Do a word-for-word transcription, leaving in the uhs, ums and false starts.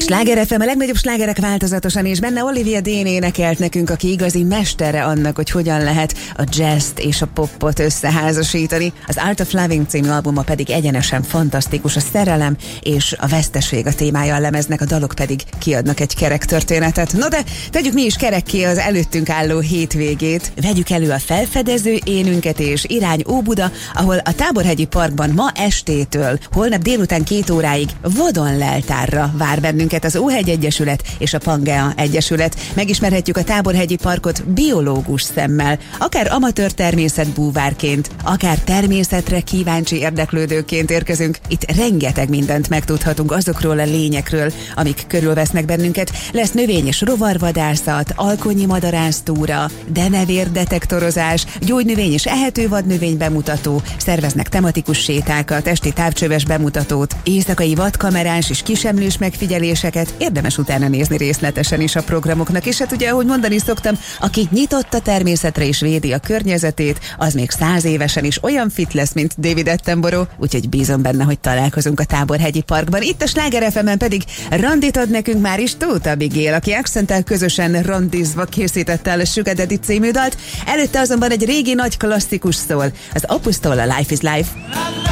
Sláger ef em, a legnagyobb slágerek változatosan, és benne Olivia Dean énekelt nekünk, aki igazi mestere annak, hogy hogyan lehet a jazzt és a popot összeházasítani. Az Art of Loving című albuma pedig egyenesen fantasztikus, a szerelem és a veszteség a témája a lemeznek, a dalok pedig kiadnak egy kerek történetet. No de tegyük mi is kerekké az előttünk álló hétvégét, vegyük elő a felfedező énünket és irány Óbuda, ahol a Táborhegyi Parkban ma estétől holnap délután két óráig vadonleltárra vár bennünket az Óhegy Egyesület és a Pangea Egyesület. Megismerhetjük a Táborhegyi Parkot biológus szemmel, akár amatőr természetbúvárként, akár természetre kíváncsi érdeklődőként érkezünk. Itt rengeteg mindent megtudhatunk azokról a lényekről, amik körülvesznek bennünket. Lesz növény- és rovarvadászat, alkonyi madarásztúra, denevér-detektorozás, gyógynövény és ehető vadnövény bemutató, szerveznek tematikus sétákat, esti távcsöves bemutatót, éjszakai vadkamerás és kisemlős megfigyeléseket. Érdemes utána nézni részletesen is a programoknak, és hát ugye, ahogy mondani szoktam, aki nyitott a természetre és védi a környezetét, az még száz évesen is olyan fit lesz, mint David Attenborough, úgyhogy bízom benne, hogy találkozunk a Táborhegyi Parkban. Itt a Sláger ef emen pedig randit ad nekünk már is Tóth Abigail, aki Accenttel közösen randizva készítette el a Sugar Daddy című dalt. Előtte azonban egy régi nagy klasszikus szól, az Opustól a Life is Life.